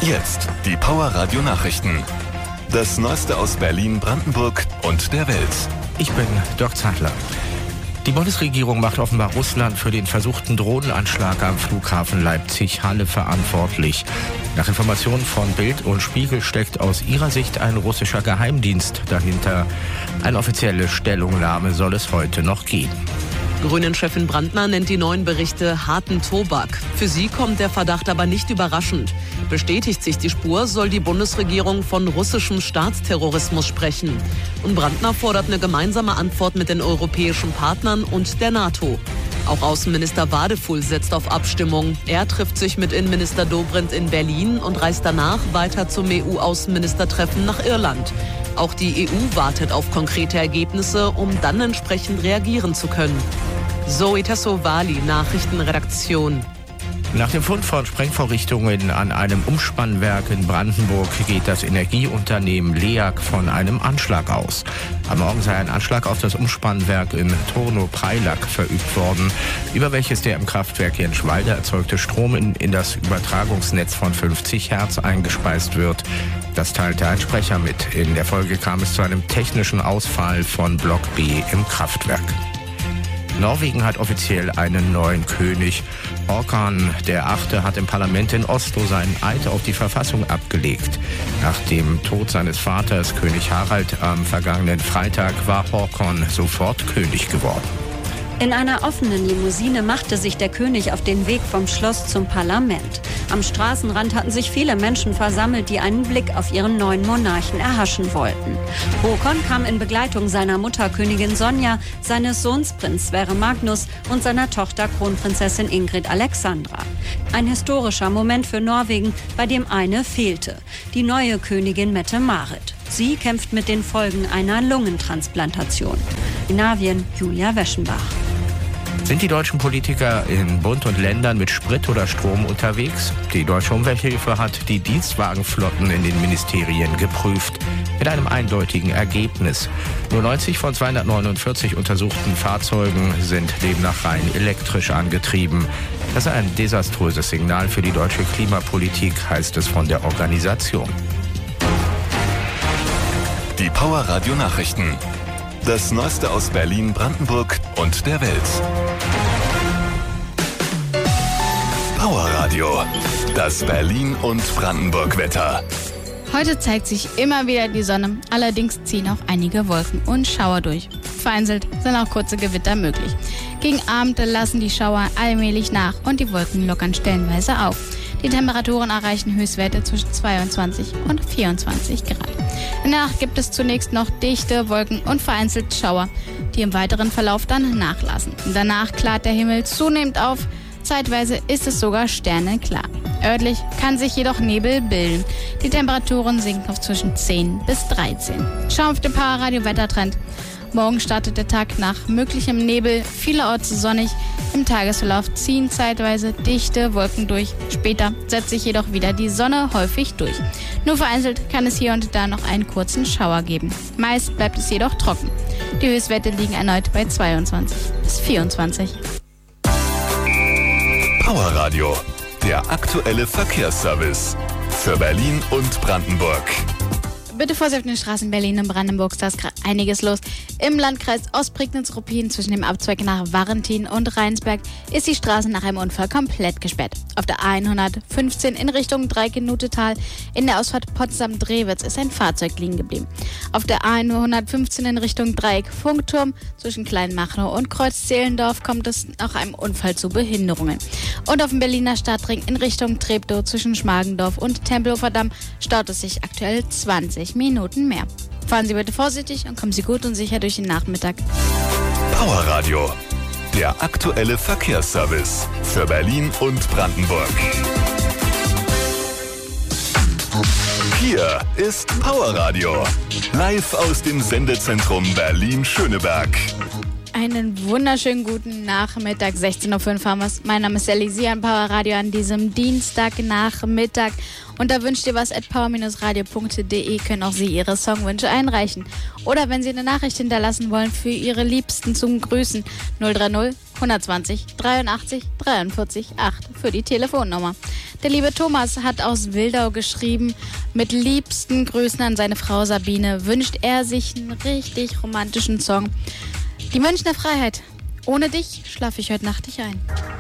Jetzt die Power Radio Nachrichten. Das Neueste aus Berlin, Brandenburg und der Welt. Ich bin Dirk Zeitler. Die Bundesregierung macht offenbar Russland für den versuchten Drohnenanschlag am Flughafen Leipzig-Halle verantwortlich. Nach Informationen von Bild und Spiegel steckt aus ihrer Sicht ein russischer Geheimdienst dahinter. Eine offizielle Stellungnahme soll es heute noch geben. Grünen-Chefin Brandner nennt die neuen Berichte harten Tobak. Für sie kommt der Verdacht aber nicht überraschend. Bestätigt sich die Spur, soll die Bundesregierung von russischem Staatsterrorismus sprechen. Und Brandner fordert eine gemeinsame Antwort mit den europäischen Partnern und der NATO. Auch Außenminister Wadefuhl setzt auf Abstimmung. Er trifft sich mit Innenminister Dobrindt in Berlin und reist danach weiter zum EU-Außenministertreffen nach Irland. Auch die EU wartet auf konkrete Ergebnisse, um dann entsprechend reagieren zu können. Zoe Tassovali, Nachrichtenredaktion. Nach dem Fund von Sprengvorrichtungen an einem Umspannwerk in Brandenburg geht das Energieunternehmen LEAG von einem Anschlag aus. Am Morgen sei ein Anschlag auf das Umspannwerk in Turno-Preilack verübt worden, über welches der im Kraftwerk Jenschwalde erzeugte Strom in das Übertragungsnetz von 50 Hertz eingespeist wird. Das teilte ein Sprecher mit. In der Folge kam es zu einem technischen Ausfall von Block B im Kraftwerk. Norwegen hat offiziell einen neuen König. Håkon VIII. Hat im Parlament in Oslo seinen Eid auf die Verfassung abgelegt. Nach dem Tod seines Vaters, König Harald, am vergangenen Freitag war Håkon sofort König geworden. In einer offenen Limousine machte sich der König auf den Weg vom Schloss zum Parlament. Am Straßenrand hatten sich viele Menschen versammelt, die einen Blick auf ihren neuen Monarchen erhaschen wollten. Håkon kam in Begleitung seiner Mutter Königin Sonja, seines Sohns Prinz Sverre Magnus und seiner Tochter Kronprinzessin Ingrid Alexandra. Ein historischer Moment für Norwegen, bei dem eine fehlte: die neue Königin Mette-Marit. Sie kämpft mit den Folgen einer Lungentransplantation. Skandinavien, Julia Weschenbach. Sind die deutschen Politiker in Bund und Ländern mit Sprit oder Strom unterwegs? Die Deutsche Umwelthilfe hat die Dienstwagenflotten in den Ministerien geprüft. Mit einem eindeutigen Ergebnis. Nur 90 von 249 untersuchten Fahrzeugen sind demnach rein elektrisch angetrieben. Das ist ein desaströses Signal für die deutsche Klimapolitik, heißt es von der Organisation. Die Power Radio Nachrichten. Das Neueste aus Berlin, Brandenburg und der Welt. Power Radio. Das Berlin- und Brandenburg-Wetter. Heute zeigt sich immer wieder die Sonne, allerdings ziehen auch einige Wolken und Schauer durch. Vereinzelt sind auch kurze Gewitter möglich. Gegen Abend lassen die Schauer allmählich nach und die Wolken lockern stellenweise auf. Die Temperaturen erreichen Höchstwerte zwischen 22 und 24 Grad. In der Nacht gibt es zunächst noch dichte Wolken und vereinzelt Schauer, die im weiteren Verlauf dann nachlassen. Danach klart der Himmel zunehmend auf. Zeitweise ist es sogar sternenklar. Örtlich kann sich jedoch Nebel bilden. Die Temperaturen sinken auf zwischen 10 bis 13. Schau auf den Power Radio Wettertrend. Morgen startet der Tag nach möglichem Nebel, vielerorts sonnig. Im Tagesverlauf ziehen zeitweise dichte Wolken durch. Später setzt sich jedoch wieder die Sonne häufig durch. Nur vereinzelt kann es hier und da noch einen kurzen Schauer geben. Meist bleibt es jedoch trocken. Die Höchstwerte liegen erneut bei 22 bis 24. Power Radio. Der aktuelle Verkehrsservice. Für Berlin und Brandenburg. Bitte Vorsicht auf den Straßen Berlin und Brandenburg, da ist gerade einiges los. Im Landkreis Ostprignitz-Ruppin zwischen dem Abzweig nach Varentin und Rheinsberg ist die Straße nach einem Unfall komplett gesperrt. Auf der A115 in Richtung Dreieck-Nutetal in der Ausfahrt Potsdam-Drewitz ist ein Fahrzeug liegen geblieben. Auf der A115 in Richtung Dreieck-Funkturm zwischen Kleinmachnow und Kreuz-Zehlendorf kommt es nach einem Unfall zu Behinderungen. Und auf dem Berliner Stadtring in Richtung Treptow zwischen Schmargendorf und Tempelhofer Damm staut es sich aktuell 20 Minuten mehr. Fahren Sie bitte vorsichtig und kommen Sie gut und sicher durch den Nachmittag. Power Radio. Der aktuelle Verkehrsservice für Berlin und Brandenburg. Hier ist Power Radio. Live aus dem Sendezentrum Berlin-Schöneberg. Einen wunderschönen guten Nachmittag, 16.05 Uhr haben wir es. Mein Name ist Elise an Power Radio an diesem Dienstagnachmittag. Und da wünscht ihr was @power-radio.de, können auch Sie Ihre Songwünsche einreichen. Oder wenn Sie eine Nachricht hinterlassen wollen für Ihre Liebsten zum Grüßen, 030 120 83 43 8 für die Telefonnummer. Der liebe Thomas hat aus Wildau geschrieben, mit liebsten Grüßen an seine Frau Sabine wünscht er sich einen richtig romantischen Song. Die Münchner Freiheit. Ohne dich schlafe ich heute Nacht nicht ein.